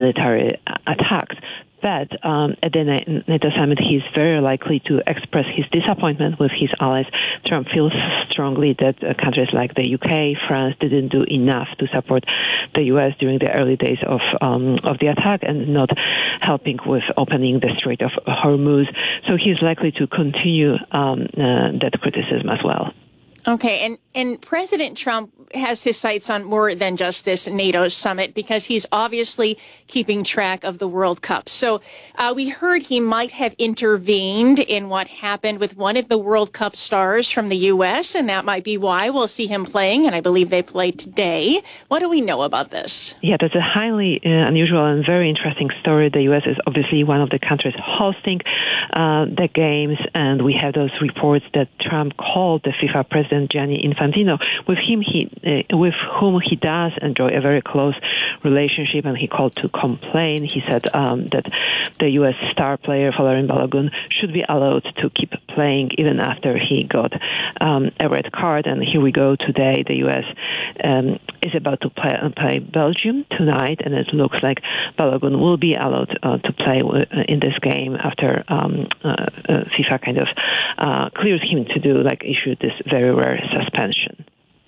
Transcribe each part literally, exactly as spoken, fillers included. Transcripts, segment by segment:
military attacks. But um, at the NATO summit, he's very likely to express his disappointment with his allies. Trump feels strongly that uh, countries like the U K, France didn't do enough to support the U S during the early days of um, of the attack and not helping with opening the Strait of Hormuz. So he's likely to continue um, uh, that criticism as well. Okay, and, and President Trump has his sights on more than just this NATO summit because he's obviously keeping track of the World Cup. So uh, we heard he might have intervened in what happened with one of the World Cup stars from the U S, and that might be why we'll see him playing, and I believe they play today. What do we know about this? Yeah, that's a highly uh, unusual and very interesting story. The U S is obviously one of the countries hosting uh, the games, and we have those reports that Trump called the FIFA president Gianni Infantino. With him, he uh, with whom he does enjoy a very close relationship, and he called to complain. He said um, that the U S star player Folarin Balogun should be allowed to keep playing even after he got um, a red card. And here we go today. The U S um, is about to play, uh, play Belgium tonight, and it looks like Balogun will be allowed uh, to play w- in this game after um, uh, uh, FIFA kind of uh, cleared him to do, like, issue this very rare suspension.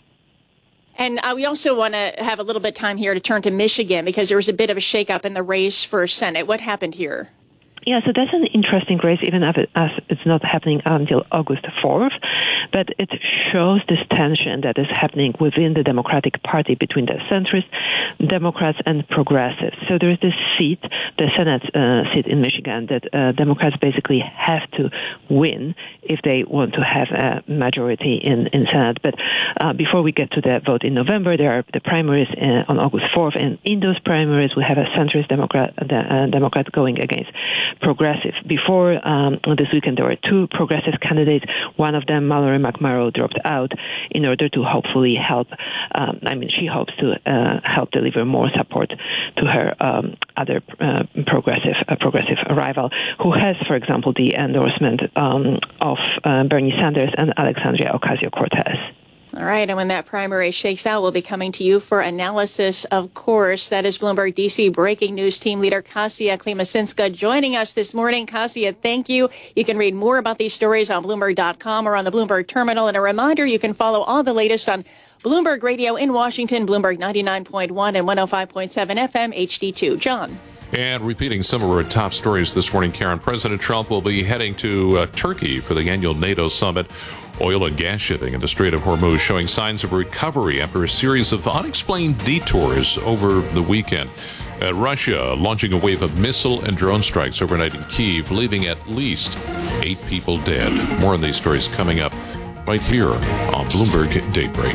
And uh, we also want to have a little bit of time here to turn to Michigan because there was a bit of a shakeup in the race for Senate. What happened here? Yeah, so that's an interesting race, even if it, as it's not happening until August fourth. But it shows this tension that is happening within the Democratic Party between the centrist Democrats and progressives. So there is this seat, the Senate uh, seat in Michigan, that uh, Democrats basically have to win if they want to have a majority in, in Senate. But uh, before we get to the vote in November, there are the primaries uh, on August fourth. And in those primaries, we have a centrist Democrat, uh, Democrat going against progressive. Before um, this weekend, there were two progressive candidates. One of them, Mallory McMorrow, dropped out in order to hopefully help. Um, I mean, she hopes to uh, help deliver more support to her um, other uh, progressive uh, progressive rival, who has, for example, the endorsement um, of uh, Bernie Sanders and Alexandria Ocasio-Cortez. All right, and when that primary shakes out, we'll be coming to you for analysis, of course. That is Bloomberg D C breaking news team leader Kasia Klimasinska joining us this morning. Kasia, thank you. You can read more about these stories on Bloomberg dot com or on the Bloomberg terminal. And a reminder, you can follow all the latest on Bloomberg Radio in Washington, Bloomberg ninety-nine point one and one oh five point seven F M H D two. John. And repeating some of our top stories this morning, Karen, President Trump will be heading to uh, Turkey for the annual NATO summit. Oil and gas shipping in the Strait of Hormuz showing signs of recovery after a series of unexplained detours over the weekend. Uh, Russia launching a wave of missile and drone strikes overnight in Kyiv, leaving at least eight people dead. More on these stories coming up right here on Bloomberg Daybreak.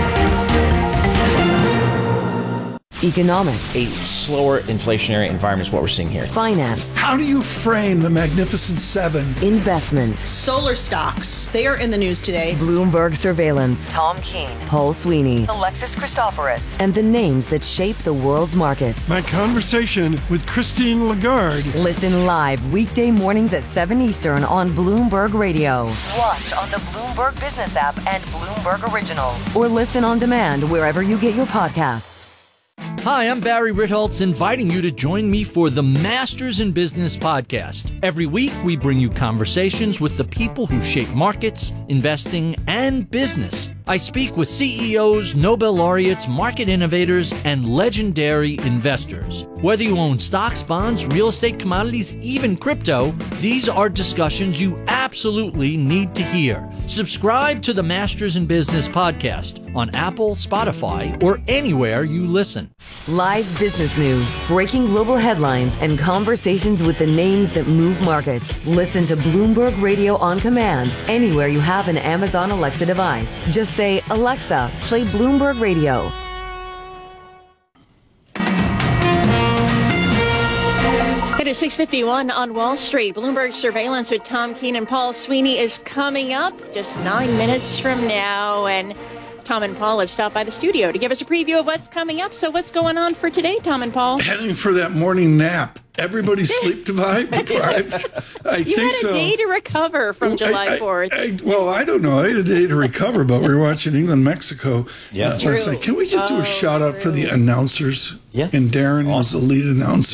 Economics. A slower inflationary environment is what we're seeing here. Finance. How do you frame the Magnificent Seven? Investment. Solar stocks. They are in the news today. Bloomberg Surveillance. Tom Keene. Paul Sweeney. Alexis Christoforous. And the names that shape the world's markets. My conversation with Christine Lagarde. Listen live weekday mornings at seven Eastern on Bloomberg Radio. Watch on the Bloomberg Business app and Bloomberg Originals. Or listen on demand wherever you get your podcasts. Hi, I'm Barry Ritholtz, inviting you to join me for the Masters in Business podcast. Every week, we bring you conversations with the people who shape markets, investing, and business. I speak with C E Os, Nobel laureates, market innovators, and legendary investors. Whether you own stocks, bonds, real estate, commodities, even crypto, these are discussions you absolutely need to hear. Subscribe to the Masters in Business podcast on Apple, Spotify, or anywhere you listen. Live business news, breaking global headlines, and conversations with the names that move markets. Listen to Bloomberg Radio on command anywhere you have an Amazon Alexa device. Just say, Alexa, play Bloomberg Radio. It is six fifty-one on Wall Street. Bloomberg Surveillance with Tom Keene and Paul Sweeney is coming up just nine minutes from now. And Tom and Paul have stopped by the studio to give us a preview of what's coming up. So what's going on for today, Tom and Paul? Heading for that morning nap. Everybody's sleep deprived. deprived. I you think had a so. day to recover from I, July fourth. I, I, well, I don't know. I had a day to recover, but we were watching England, Mexico. Yeah. Uh, last night. Can we just oh, do a shout out true. for the announcers? Yeah. And Darren was the lead announcer.